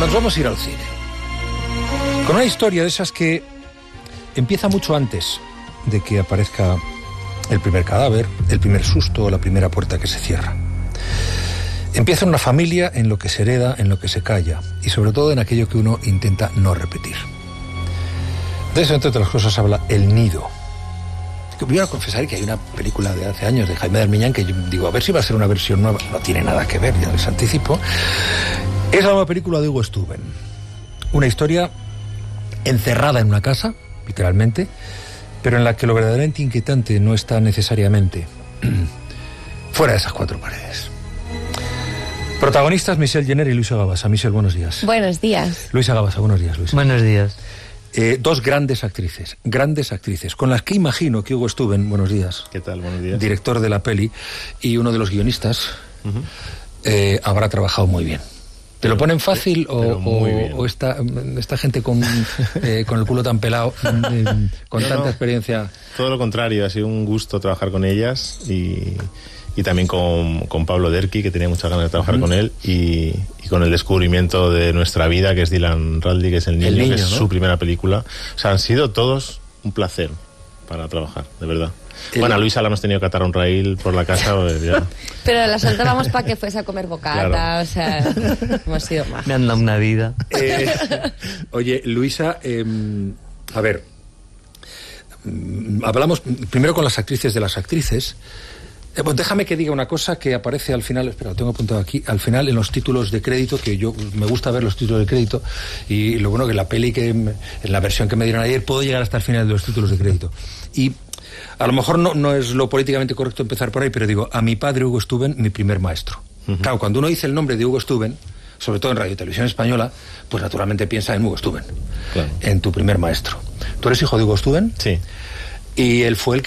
Nos vamos a ir al cine. Con una historia de esas que empieza mucho antes de que aparezca el primer cadáver, el primer susto o la primera puerta que se cierra. Empieza en una familia, en lo que se hereda, en lo que se calla y sobre todo en aquello que uno intenta no repetir. De eso, entre otras cosas, habla El Nido. Voy a confesar que hay una película de hace años de Jaime de Armiñán que yo digo, a ver si va a ser una versión nueva. No tiene nada que ver, ya les anticipo. Es la nueva película de Hugo Stuben. Una historia encerrada en una casa, literalmente, pero en la que lo verdaderamente inquietante no está necesariamente fuera de esas cuatro paredes. Protagonistas Michelle Jenner y Luisa Gabasa. Michelle, buenos días. Buenos días. Luisa Gabasa, buenos días, Luisa. Buenos días. Dos grandes actrices, con las que imagino que Hugo Stuben, buenos días. ¿Qué tal? Buenos días. Director de la peli y uno de los guionistas, habrá trabajado muy bien. ¿Te lo ponen fácil o esta gente con el culo tan pelado, con tanta experiencia? Todo lo contrario, ha sido un gusto trabajar con ellas y también con Pablo Derqui, que tenía muchas ganas de trabajar con él, y con el descubrimiento de nuestra vida, que es Dylan Raldi, que es el niño, que es, ¿no?, su primera película. O sea, han sido todos un placer para trabajar, de verdad. Bueno, a Luisa la hemos tenido que atar a un raíl por la casa. Ya. Pero la soltábamos para que fuese a comer bocata, claro. O sea, hemos sido más. Me han dado una vida. Oye, Luisa, a ver, hablamos primero con las actrices de las actrices. Pues déjame que diga una cosa que aparece al final, espera, lo tengo apuntado aquí, al final en los títulos de crédito, que yo me gusta ver los títulos de crédito, y lo bueno que la peli, en la versión que me dieron ayer, puedo llegar hasta el final de los títulos de crédito. Y a lo mejor no es lo políticamente correcto empezar por ahí, pero digo, a mi padre Hugo Stuben, mi primer maestro. Claro, cuando uno dice el nombre de Hugo Stuben, sobre todo en Radio y Televisión Española, pues naturalmente piensa en Hugo Stuben, claro, en tu primer maestro. ¿Tú eres hijo de Hugo Stuben? Sí. Y él fue el